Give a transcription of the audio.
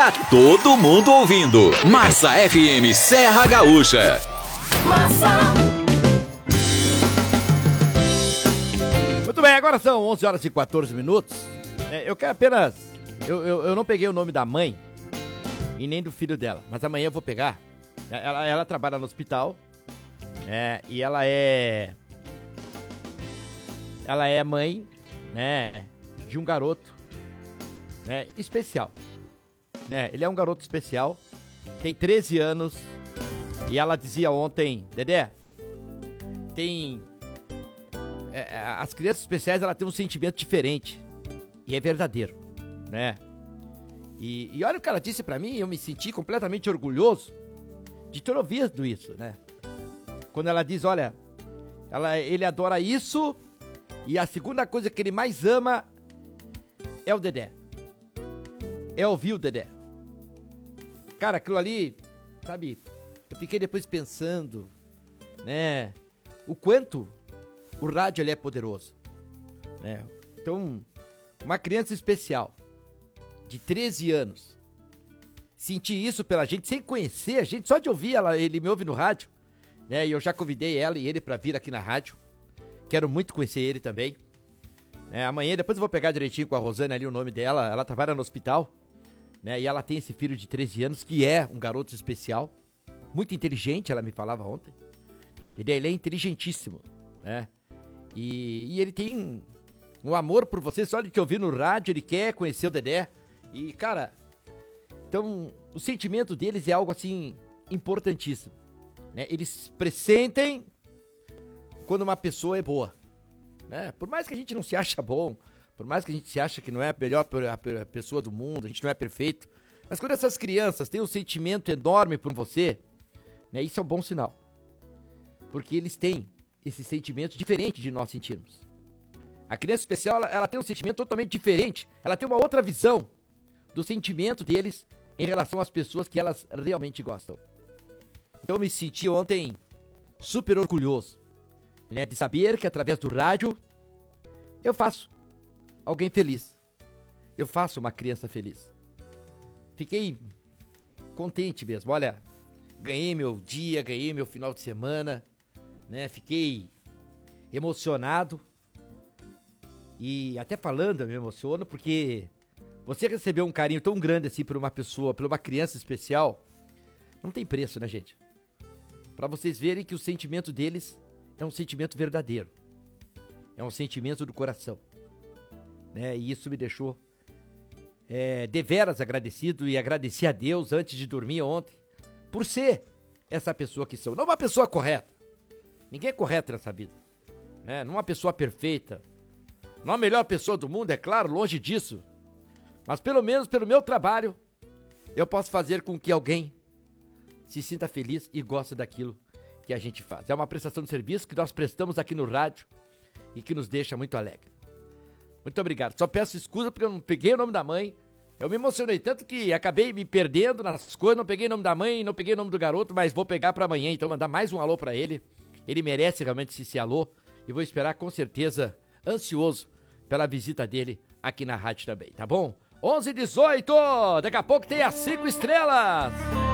Tá todo mundo ouvindo. Massa FM Serra Gaúcha. Muito bem, agora são 11 horas e 14 minutos. Eu quero apenas... Eu não peguei o nome da mãe e nem do filho dela, mas amanhã eu vou pegar. Ela trabalha no hospital, e ela é mãe, né, de um garoto, né, especial. Ele é um garoto especial, tem 13 anos, e ela dizia ontem, Dedé, as crianças especiais, ela tem um sentimento diferente, e é verdadeiro, né? E olha o que ela disse pra mim, eu me senti completamente orgulhoso de ter ouvido isso, né? Quando ela diz, olha, ele adora isso, e a segunda coisa que ele mais ama é o Dedé. É ouvir o Dedé. Cara, aquilo ali, sabe, eu fiquei depois pensando, né, o quanto o rádio ele é poderoso, né? Então, uma criança especial, de 13 anos, sentir isso pela gente, sem conhecer a gente, só de ouvir ele me ouve no rádio, né? E eu já convidei ela e ele pra vir aqui na rádio. Quero muito conhecer ele também. Amanhã, depois eu vou pegar direitinho com a Rosane ali o nome dela. Ela trabalha no hospital, né? E ela tem esse filho de 13 anos, que é um garoto especial, muito inteligente, ela me falava ontem. Ele é inteligentíssimo, né? E ele tem um amor por você, só de te ouvir no rádio, ele quer conhecer o Dedé. E, cara, então, o sentimento deles é algo, assim, importantíssimo, né? Eles pressentem quando uma pessoa é boa, né? Por mais que a gente não se acha bom, por mais que a gente se acha que não é a melhor pessoa do mundo, a gente não é perfeito, mas quando essas crianças têm um sentimento enorme por você, né, isso é um bom sinal. Porque eles têm esse sentimento diferente de nós sentirmos. A criança especial, ela tem um sentimento totalmente diferente, ela tem uma outra visão do sentimento deles em relação às pessoas que elas realmente gostam. Então eu me senti ontem super orgulhoso, né, de saber que através do rádio eu faço alguém feliz. Eu faço uma criança feliz. Fiquei contente mesmo. Olha, ganhei meu dia, ganhei meu final de semana, né? Fiquei emocionado. E até falando, eu me emociono porque você receber um carinho tão grande assim por uma pessoa, por uma criança especial, não tem preço, né, gente? Pra vocês verem que o sentimento deles é um sentimento verdadeiro. É um sentimento do coração, né? E isso me deixou deveras agradecido, e agradeci a Deus antes de dormir ontem por ser essa pessoa que sou. Não uma pessoa correta. Ninguém é correto nessa vida, né? Não uma pessoa perfeita. Não a melhor pessoa do mundo, é claro, longe disso. Mas pelo menos pelo meu trabalho, eu posso fazer com que alguém se sinta feliz e goste daquilo que a gente faz. É uma prestação de serviço que nós prestamos aqui no rádio e que nos deixa muito alegre. Muito obrigado. Só peço desculpa porque eu não peguei o nome da mãe. Eu me emocionei tanto que acabei me perdendo nas coisas. Não peguei o nome da mãe, não peguei o nome do garoto, mas vou pegar pra amanhã. Então mandar mais um alô pra ele. Ele merece realmente esse alô. E vou esperar com certeza, ansioso, pela visita dele aqui na rádio também, tá bom? 11h18, daqui a pouco tem as 5 estrelas.